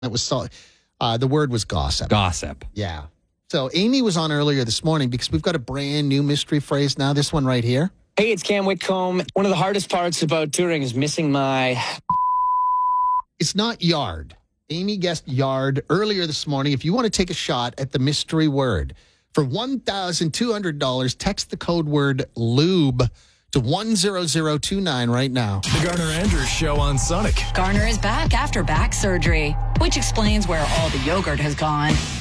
That was the word was gossip. Gossip. Yeah. So Amy was on earlier this morning because we've got a brand new mystery phrase now. This one right here. Hey, it's Cam Whitcomb. One of the hardest parts about touring is missing my... It's not yard. Amy guessed yard earlier this morning. If you want to take a shot at the mystery word, for $1,200, text the code word lube to 10029 right now. The Garner Andrews Show on Sonic. Garner is back after back surgery, which explains where all the yogurt has gone.